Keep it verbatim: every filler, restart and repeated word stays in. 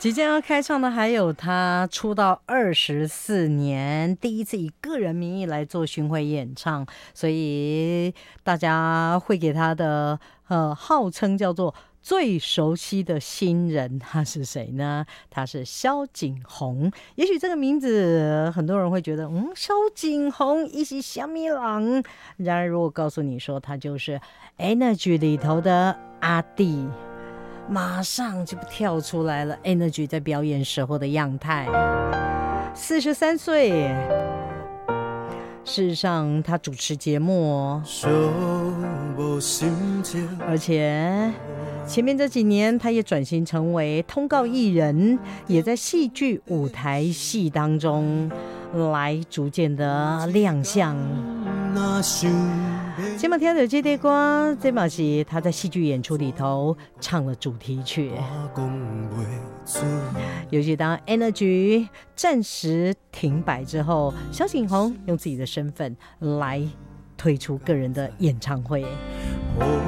即将要开唱的还有他出道二十四年第一次以个人名义来做巡回演唱，所以大家会给他的呃号称叫做最熟悉的新人，他是谁呢？他是萧景宏。也许这个名字很多人会觉得，嗯，萧景宏一是什么人？然而，如果告诉你说他就是 Energy 里头的阿弟，马上就跳出来了 Energy 在表演时候的样态。四十三岁。事实上他主持节目，而且前面这几年他也转型成为通告艺人，也在戏剧舞台戏当中来逐渐的亮相。今晚听到这首歌，这嘛是他在戏剧演出里头唱了主题曲。尤其当 Energy 暂时停摆之后，萧景宏用自己的身份来推出个人的演唱会。